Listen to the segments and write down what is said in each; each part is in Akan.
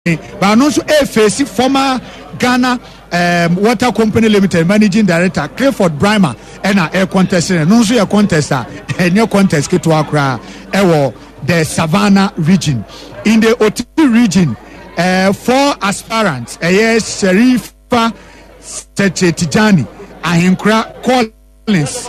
but also a face former Ghana Water Company Limited Managing Director Clifford Brimer and a contest no so a contest a new contest to Accra the Savannah region. In the Otiri region 4 aspirants Sharifa Tijani Ahinkra Collins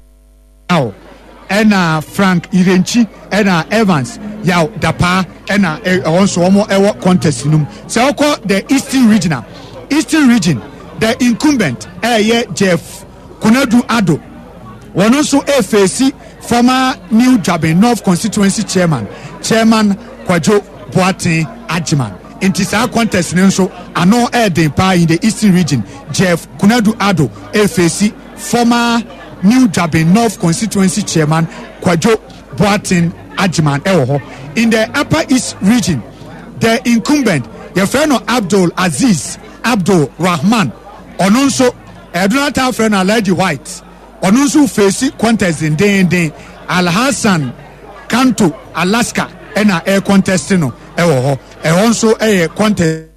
and Frank Irenchi and Evans Yao Dapa and also one contest so the Eastern region the incumbent Jeff Kunadu Ado one also FAC former New Jabin North constituency chairman Kwajo Boateng Ajiman in this contest so ano Dempa in the Eastern region Jeff Kunadu Ado FAC former New Jabin North constituency chairman Kwajo Boateng Ajiman in the Upper East region the incumbent your friend Abdul Aziz Abdul Rahman ononso Donald friend Lady White ononso face contest in den Al Hassan Kanto Alaska and a contest no also a contest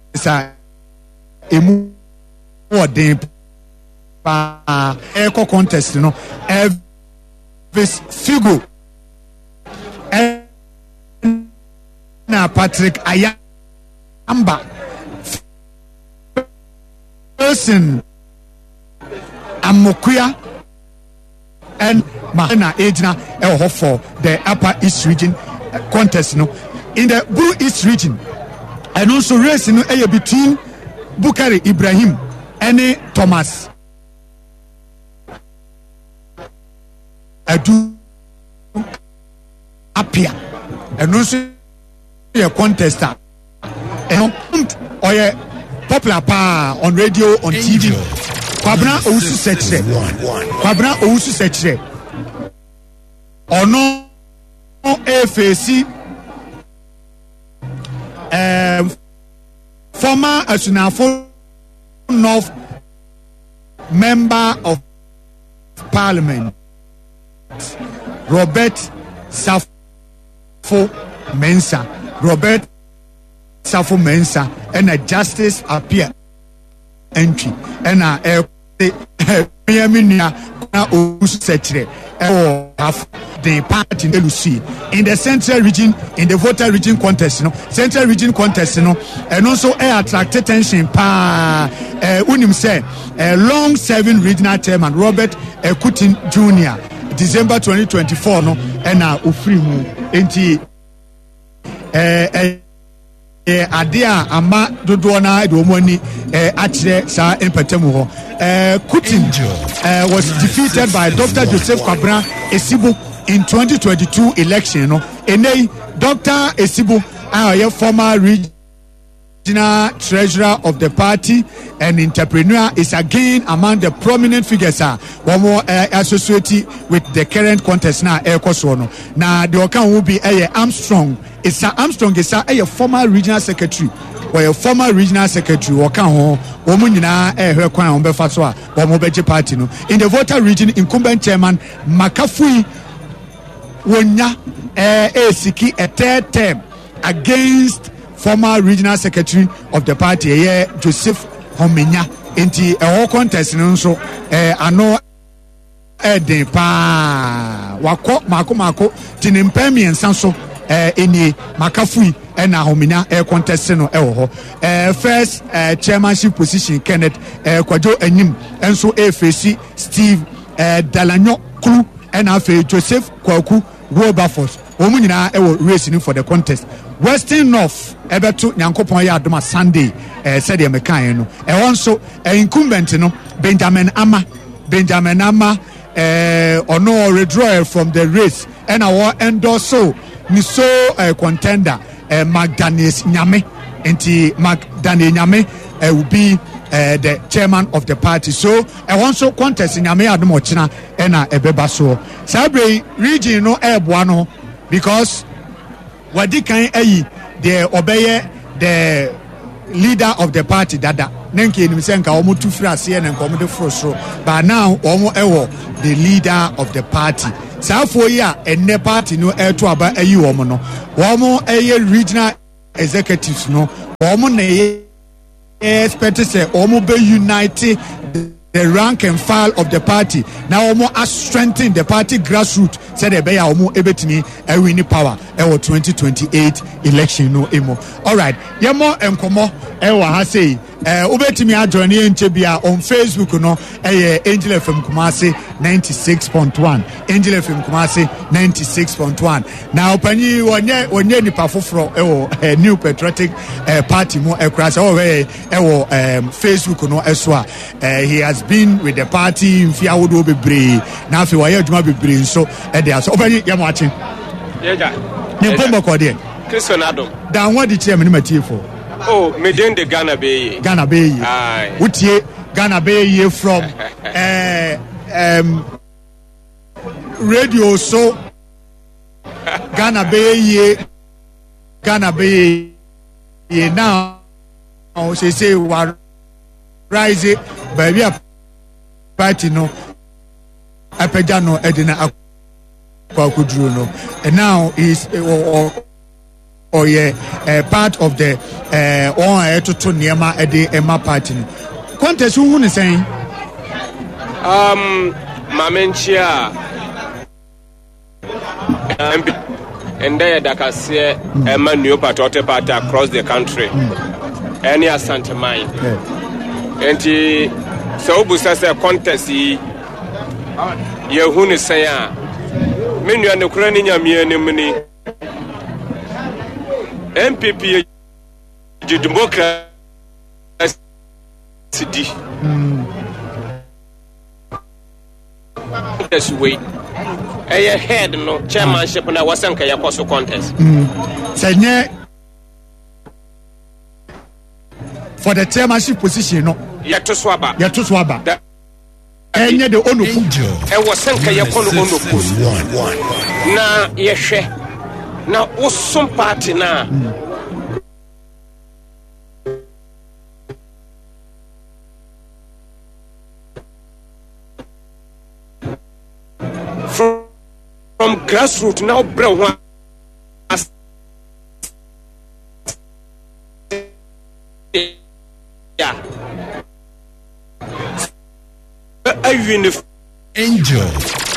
emu den pa eco contest no Elvis Figo na Patrick Ayamba person Amokuya and Mahana Ejna for the Upper East region contest no in the Blue East region and also race no between Bukari Ibrahim and Thomas Adu Apia and also a contester and or popular pa on radio on TV Kwabena Owusu Seche ono FAC former Asunafo North member of Parliament Robert Safo Mensah and a justice appear entry and a have the party in the central region in the voter region contest central region contest and also attracted attention unim say long serving regional chairman Robert Kutin Jr. December 2024 and ofri mu enti Adia ama dodo na do money achire sa empatemu ho Kutin was defeated by Dr. Joseph Kwabena Esibo in 2022 election enei Dr. Esibo former regional treasurer of the party and entrepreneur is again among the prominent figures one more associated with the current contest now na the okan will be Armstrong is a former regional secretary or a former regional secretary okan ho omu nyina kwan on befa so a omo beje party no in the voter region incumbent chairman Makafui wonya siki a third term against former regional secretary of the party Joseph Homenya enti whole contest no so ano den pa wako mako tinimpemi ensanso eni Makafui na Homenya contest no ho first chairmanship position Kenneth Kwajo Enyim enso FAC Steve Dalanyo Kru and afa Joseph Kwaku Wilberforce omu nyina racing for the contest Western North ebeto Nyankopon ya adoma Sunday said the mekan no also incumbent no Benjamin Ama ono withdrawal from the race and our endorse ni so contender Magdanes Nyame enti Magdane Nyame will be the chairman of the party so also contest Nyame adoma china na ebeba so sabre region no eboa no because wadi kan ayi the obeye the leader of the party dada nenke enim se nka omo tu frase na nka omo de frostro but now omo the leader of the party safo yi a enne party no to aba ayi omo no omo regional executives no omo na expect say omo be unite the rank and file of the party. Now omo strengthen the party grassroots said e be ya omo ebetimi e win power e 2028 election no emo. All right, yemo enkomo e wa ha say obetimi ajoin enche bia on Facebook no Angel FM Kumasi 96.1 Angel FM Kumasi 96.1. Now pani wonye nipa foforo New Patriotic Party mo ekrasa Facebook no eswa he has been with the party mfia wodo bebre na afi wa adwuma bebre so dey aso obani yam achi yeja ni pombo ko dey Christian Adam dan what the chairman ma tie for oh me den de Ghana Beye utie Ghana Beye from radio so Ghana Beye now say we rise baby party no apeja no edina akudru no and now is part of the on to niema ede ema party contest who is saying mamenchia and there Dakasie Emma New Patriotic Party across the country any Asante Mine and so busasa contest ye who is saying menu and the Ukrainian mini MPP the democracy this way a head no chairmanship na wasanka ya koso contest senye for the chairmanship position no yato swaba enye de onufu wasanka ya kono onufu na yehwe na usum party na from grassroots now bro one yeah Angel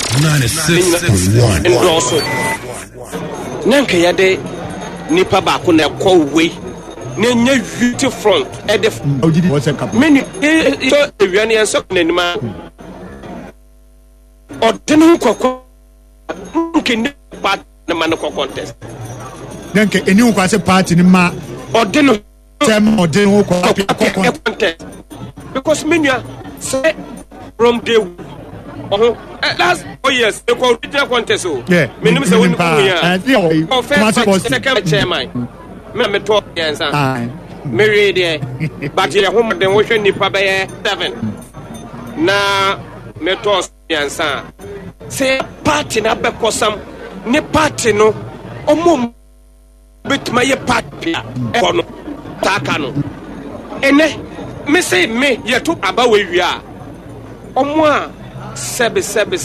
96.1 and also nanka yade nipa ba ko na kwa we na nya unity front e de many so ewiane enso na nima odene kokko nke part na man ko contest nanka eni ko ase party ni ma odene odene ko contest because menua say from day last yes the original contest minimum say won here second chairman me talk answer me read there but you home den wo hwe nipa be 7 na me talk answer say party na be kosam ni party no omo betuma ye party e no taka no ene me say me ye to aba we wi a omo a sebe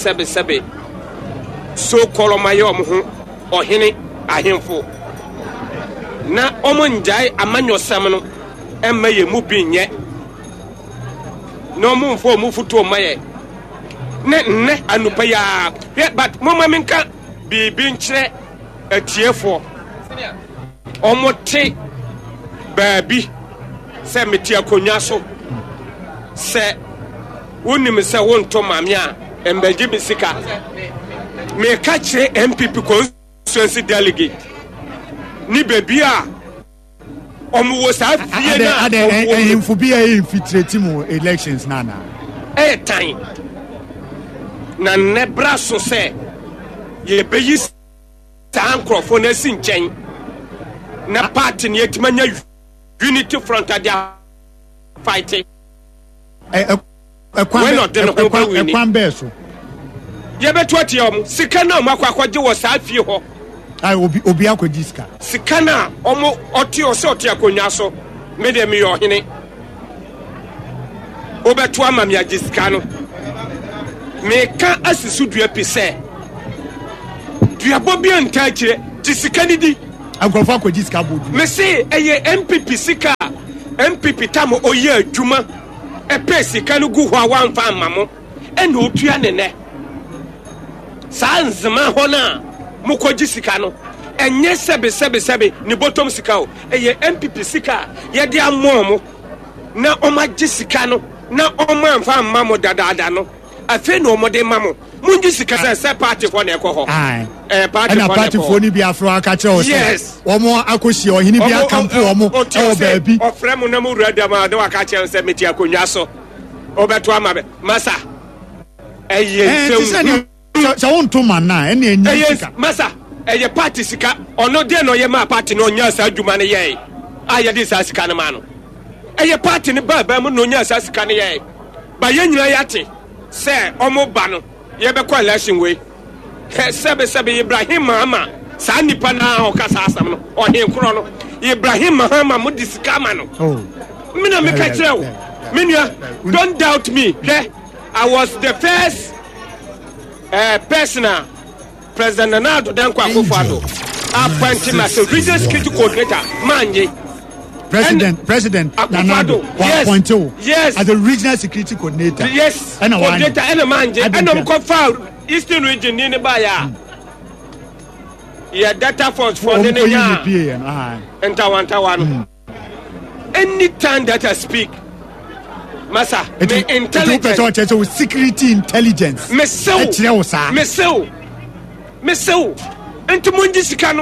so kolomayo ho ohene ahemfo na omo njai amanyosam no emaye mu binye no mu mfo mu futu omaye ne anupa ya but mama minka bibi nkyere atiefo omo te baabi se meti akonya so se wonim se wonto mame a embaji bisika me ka kire MPP constituency delegate ni baby a omo wo sa fie na info bia infiltrate mu elections nana time na nebra so se ye beyi tankrofo na sinchen na party ne yetimanya unity front adia fighting ekwan beso ye beto atiom sika na makwakwage wo sa fie ho ai obi akodi sika na omo oti akonya so me de me yo hene obeto amamia gisika no me ka asisu dua pese dua bobia nta kire gisika ni di Ankofo akodi sika bodu. Me say eye MPP sika MPP tam oye adwuma epe sika no gu ho a wan fa mamo ene otua ne ne saa nzema ho na mukoji sika no enye sebe ni bottom sika o eye MPP sika ye de amomo na omaji sika no na oma mfa mamo dadaada no afi no omode mamo munji sika se party for na ekoho party for ni bi afro aka che o se omo akoshi ohini bi akampu omo e baabi ofrem na mu rada ma de waka che se meti akonwa so obeto amabe masa so won to man na ene enyi sika masa eye party sika ono de no ye ma party no nya sa adwuma ne ye aye de sa sika ne ma no eye party ne baba mu no nya sa sika ne ye ba ye nyina yate se omo ba no ye be kwa election we sebe Ibrahim Mahama sa nipa na o kasa asam no o he nkro no Ibrahim Mahama mu disikama no me na me ka kire wo me nua don't doubt me I was the first personal President Nana Dankwa Akufo-Addo appointed as a regional security coordinator manje President Nana appointed as a regional security coordinator coordinator and manje and am confirm Eastern region ni ba ya data force for the enta anytime that I speak masa me intelligence security intelligence me so enti munji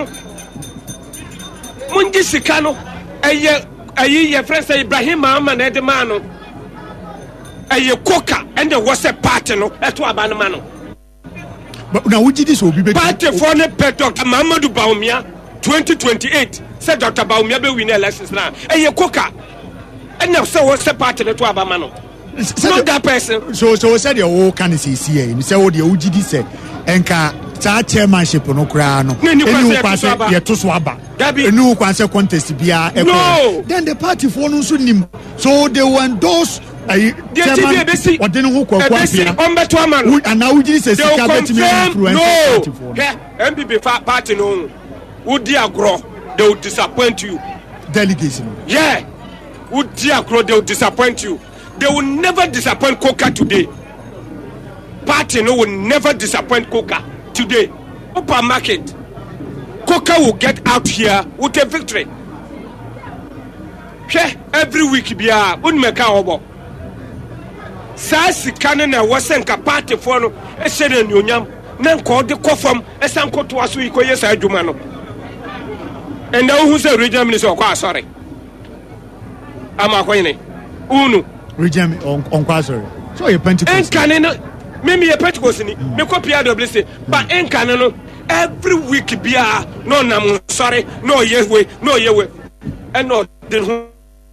sika no ayi ye friend say Ibrahim Mahama na de man no ayi koka and the was a party no eto abana man no but now which this will be party for ne Dr. Mamadou Bawumia 2028 said Dr. Bawumia be win elections now ayi koka and now so was a party no to abama no not that person so said your whole can see you say what the OGD said enka cha chairmanship no kra no enu kwase ye to so aba enu kwase contest bia then the party for no so nim so they will endorse chairman odin ho kwakwa bia and now OGD say sika bet me influence party for MPP party no udi agro they will disappoint you delegation udi agro they will disappoint you. They will never disappoint Coca today. Party no will never disappoint Coca today. Open market. Coca will get out here with a victory. Every week biya unmeka obo. Sasi kanena wasenka party for no esere nyonyam na nko de kofam esanko to aso ikoye sa adwuma no. And now who say regional minister kwa sorry. Ama kwene. Unu region on Kwasori. So you Pentecost. And Canano, maybe a Pentecost in me copy WC, but in Canano, every week be no nam sorry, no Yahweh, no Yahweh, and no the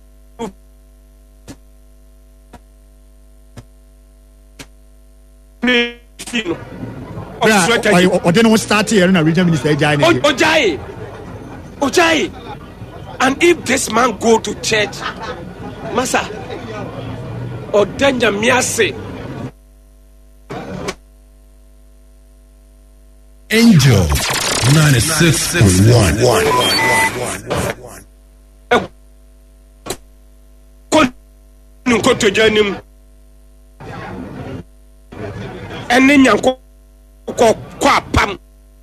or then we start here in a region minister Ojai. And if this man go to church, Masa or danger miase Angel 96.1 Nko to janim enne nyanko ko apam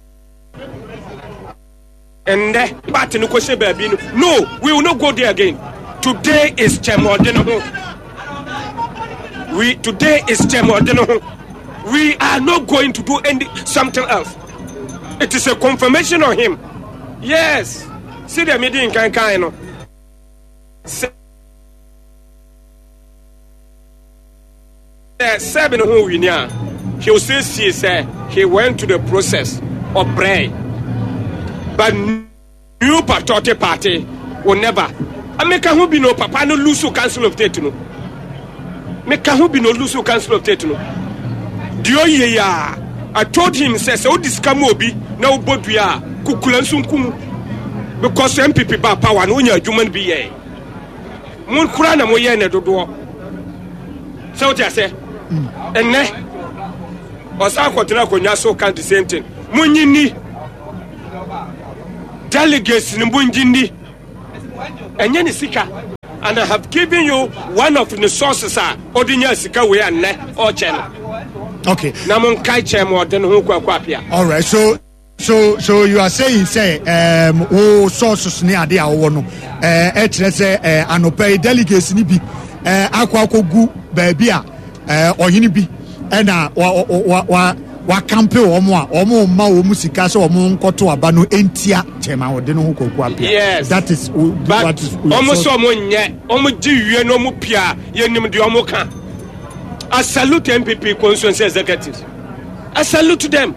ende party no ko se baabi no we will not go there again. Today is Chemodeno. Today is Chemodeno. We are not going to do something else. It is a confirmation on him. Yes. See the meeting kind of. Seven who we near. He will say he went to the process of prayer. But new party will never. I make a who be no papa no lose council of state no. Make a who be no lose council of state no. I told him says oh this kamobi no bodua kukulansunkum because MPP ba power no nya adwuma bi ye. Mun kura na mo ye na dodo. So what I say? Enne osa kwotena konwa so kan the same thing. Munyini delegates in Bunjindi and Yenny Sika. And I have given you one of the sources Odinya Sika we are or channel. Okay. Namon Kai Chemo than Hukwapia. All right, so you are saying sources near the one anope delegates ni bi akwakogu baabia or yinibi and wa campe omo ma omo sika so omo nkoto aba no entia chema ode no kokwa pia. Yes, that is what is omo so omo nye omo giwie no omo pia yenim de omo ka. I salute MPP constituency executives. I salute them.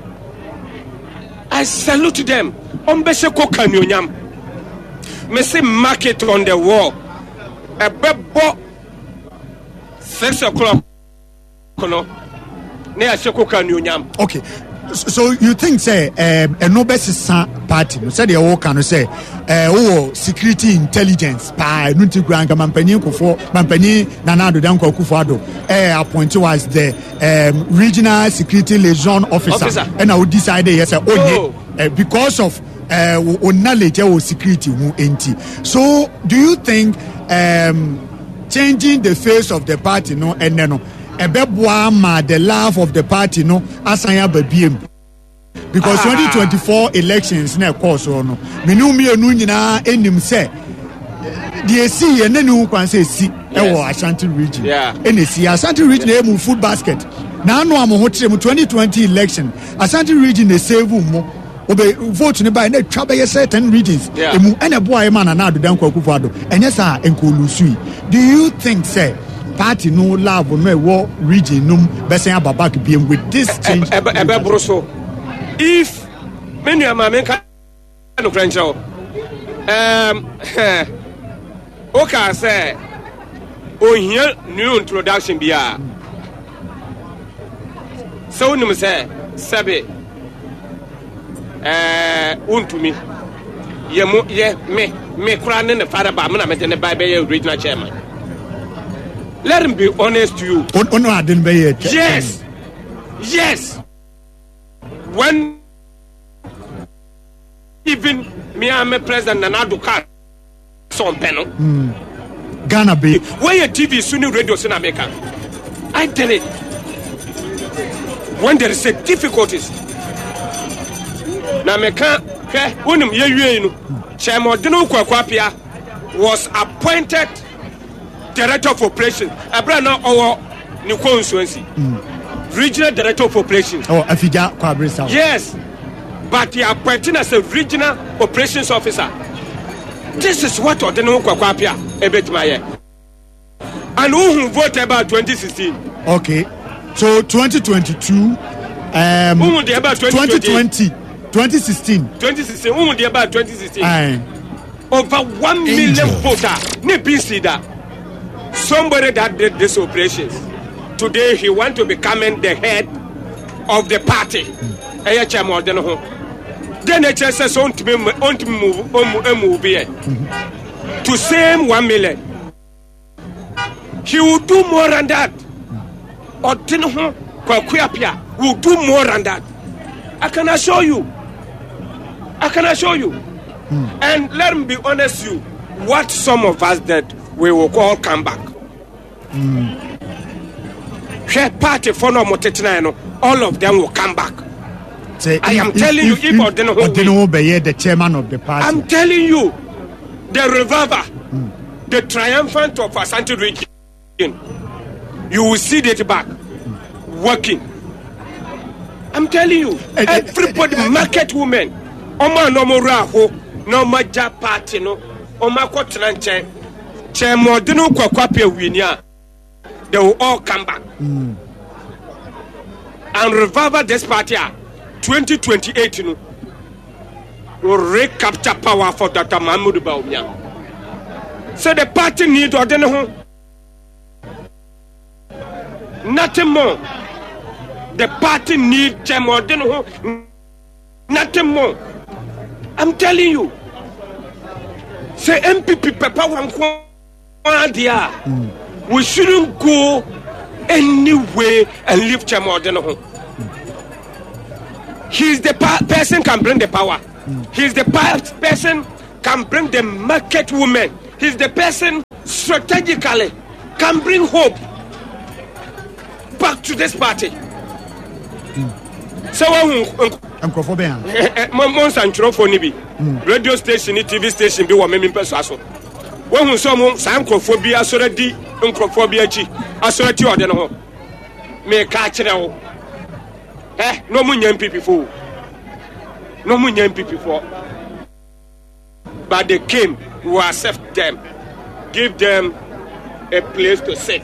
Ombese koka nyonyam. Me say market on the wall. A bebo 6 o'clock. Okay, so you think say no best party no say the work can say security intelligence pa nunti granga mampani kofo mampani Nanado Dankwa Akufo-Addo appointed was the regional security liaison officer and I would decide yes because of knowledge of security so do you think changing the face of the party no and no the love of the party no asanya babiem because 2024 elections na course no minumi enu nyina enim say the see and then you can say see Ashanti region and see Ashanti region e move food basket na no am ho 2020 election Ashanti region dey save mo obe vote ni by na twa be certain regions emu ene boy man na Nanado Dankwa Akufo-Addo enye sa enkolusui. Do you think say party no love no war region num besen ababak biem with this change if many amamenka no krancho okay say ohia new introduction bia so nim say sabe untumi ye me kura ne father ba me na me ne bible regional chairman. Let him be honest to you. Yes. When even me I'm a president Nanado Kar son panel. Ghana be where your TV Sunni radio in America. I tell it. When there is a difficulties. Na me can unum ye Chairman Dino Kwakwapia was appointed Director of Operations. Abrana or New Constituency. Regional Director of Operations. Oh, Afija Kwabrisa. Yes. But he appointed as a Regional Operations Officer. This is what Odeno Kwakwapia Ebetmaye. And who voted about 2016? Okay. So 2022 2020 2016. 2016. Who about 2016? Over 1 million voters. Somebody that did these operations. Today he want to become the head of the party. Then the church says on to move to same 1 million. He will do more than that. Will do more than that. I can assure you. And let me be honest with you. What some of us did, we will all come back. Party for no motetina, all of them will come back. I am telling you, if Odeno be the chairman of the party, I'm telling you, the reviver, the triumphant of Ashanti region, you will see that back working. I'm telling you, everybody, market women, Oma no more raho, no major party, no, Oma Kotranche, Chairman Odeno Kwakwapia Winia. They will all come back and revive this party. 2028, will recapture power for Dr. Mahmoud Bawumia. So the party need Odeno. Nothing more. The party need Odeno. Nothing more. I'm telling you. Say MPP Papa Wankwa. We shouldn't go anywhere and leave Chairman Odeno. He's the person can bring the power. He's the person can bring the market women. He's the person strategically can bring hope back to this party. So radio station, TV station, be what me person. When who some sankophobia soredi uncrophobia chi asorati ode no me ka kire wo no munyan people no munyan people for but they came, we accept them, give them a place to sit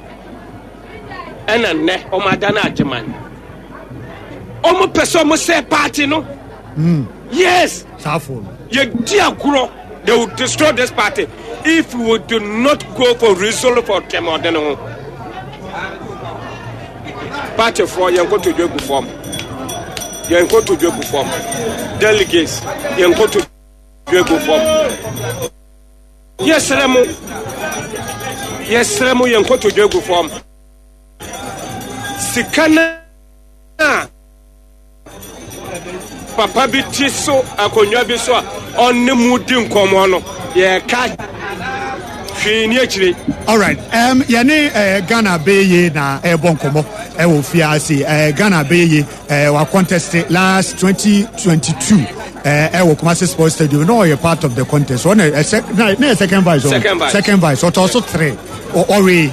and ne omadana ajeman omo person mo say party no yes ye dia kuro. They will destroy this party if we do not go for resolve for them or then party for you go to do form. You go to do form. Delegates, you go to do form. Yes, Remo, you go to do form. Sikana Papa Bitiso, Akonya Biso, on the Mudim Comono, all right. Ghana Bay na Bonkomo, Fiasi, Ghana Bay, were contested last 2022. Kumasi Sports Stadium. No, you're part of the contest. Second vice. Second vice. So also three. Or we,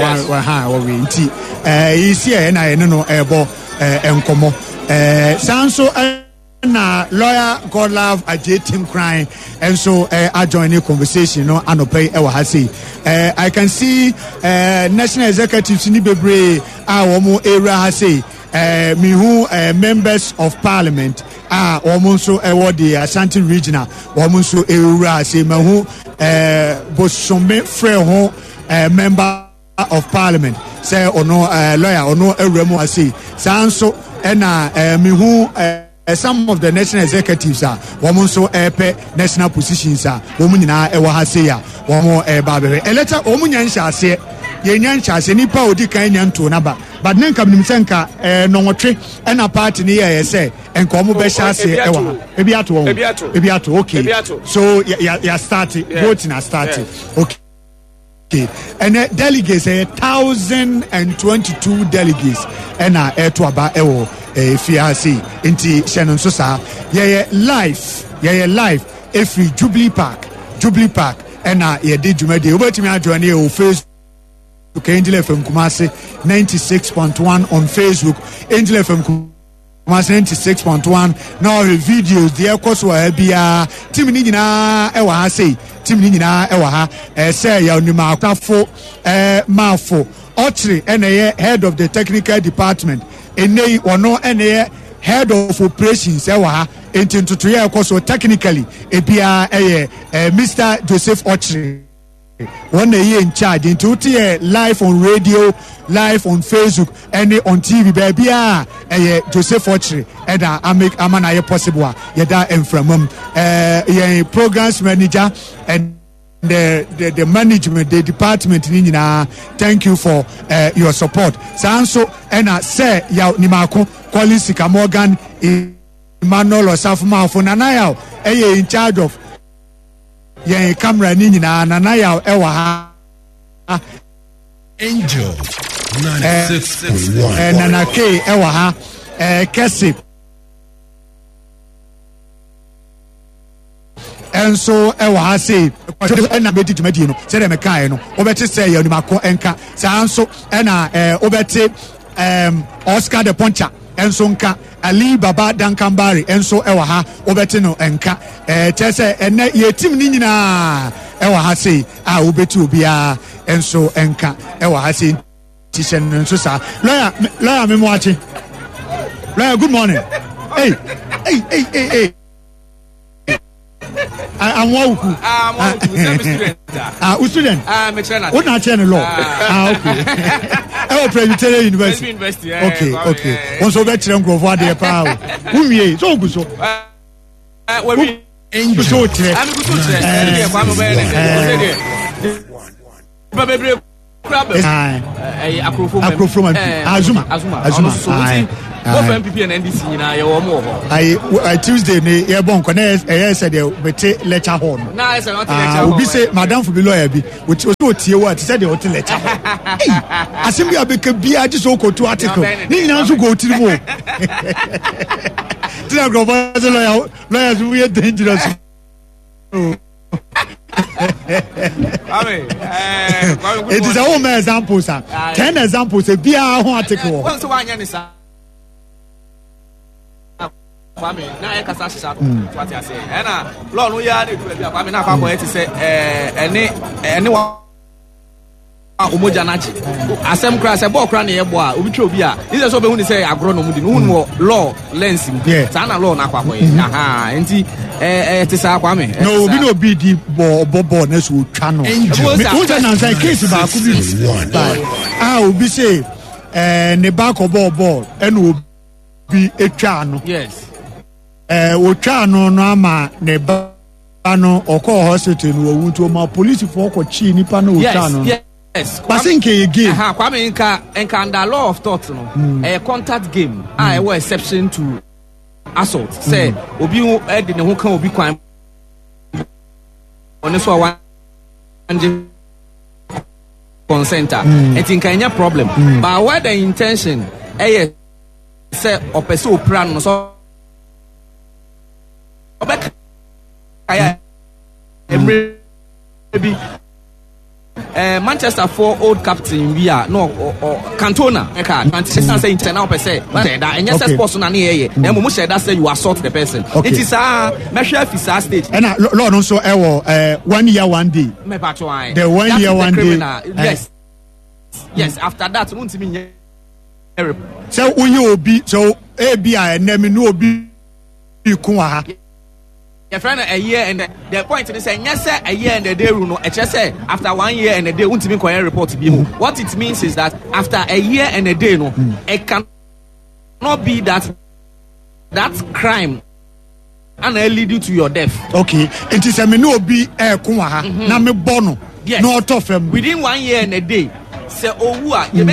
is here and I know Enkomo. Sanso. Na lawyer Godlove Ajay Tim crying, and so I join the conversation. No, I no pay. I can see national executives in the Bebre. Omo area has me who members of parliament almost so the Ashanti regional almost so area say me who Bosome Freho member of parliament say or no lawyer or no remo say so and me who some of the national executives are women so national positions are women na ha say ya women babe eleta omunyan hyase yenyan hyase nipa odi kan nyan to naba but nan kam nim senka no nwotwe na party ne ya say enko mo be hyase ebi ato okay so ya start voting na start okay. And delegates 1,022 delegates and to aba ewo fiasi inti Shannon Sosa life every Jubilee Park and ye did jumadi obetimi adwane o Facebook Angel FM Kumasi 96.1 on Facebook Angel FM Kumasi 96.1 now videos there course wa bia team ni nyina e wa ha sei team ni nyina e wa ha say ya onima akwafo mafo Ochri ene head of the technical department ene ono ene head of operations e wa ha enti to ya so technically e bia Mr. Joseph Ochri one year in charge into live on radio, live on Facebook, and on TV, baby. Joseph Ochri, and I make Amana possible. Yada and from programs manager and the management, the department. Thank you for your support. Sanso and I say ya Nimako, Kwalisika Morgan, Emmanuel Osafuma for Nanayao, in charge of. Yen camera ni nyina na ya ewa ha Angel 96.1 Nana K ewa ha Kesip enso ewa ha say na beti tumadi no say dem kai no obeti say ya onimako enka sanso na obeti Oscar de Poncha enso nka Ali Baba Dankambari enso ewa ha obeti no enka chese ene ye team ni nyina ewa ha sei obeti obia enso enka ewa ha sei tishen enso sa lawyer me moachi lawyer good morning hey I'm Wauku. Student. What not channel law? Okay. Presbyterian University. Okay. Also, that's them go for their power. Whom ye so good so. Angel so Akrofrom Azuma. Both MPP and NDC na ye wo mo ho. Tuesday ne ye bon ko na e said dey bete lecture hall. Na e say what lecture hall. Obi say madam for be lawyer bi. We tie what said dey what lecture hall. Asim bi abeka bia ji so ko to article. Ni nyina so go tiri mo. Tira go ba lawyers we are dangerous. It is a home example, sir. 10 examples, a beer article. Once one year, sir. Kwame, na e kasa sisa what you say. And Lord no ya dey do e Kwame na fa ko e ti say ene wa omoja nachi. Asem kra say ball kra na e bo a obi twa obi a. Ise so be hu ni say agro no mu di. No hu law lens mu. Sa na law na kwa ko e. Aha, enti ti sa Kwame. No, obi no be di bo na so twa no. Me hu na say case ba ku bi. Obi say ne ba ko ball and obi etwa no. Yes. Otwa no ama ne ba no okọ hospital no owunto ma police for ko chi nipa no otwa no. Yes. Basinke again. Kwame nka under law of thought no. A contact game. I was exception to assault. Say obi e de ne ho kan obi kwan. Ono so one consenter. It nka nya problem. But where the intention say opese opra no so Manchester 4 old captain we are no Cantona Manchester say internal per se that and yes sports na here na mo share that say you assault the person. It is measure officer stage and Lord also 1 year 1 day me back to the 1 year 1 day yes after that won't me so when obi so ABI na me no obi ku ha. Your friend a year and the point is saying yes sir a year and a day no say after 1 year and a day won't be report to be what it means is that after a year and a day no it can not be that crime and lead you to your death. Okay, it is a me no be ku ha na me bono no to fam within 1 year and a day say owu a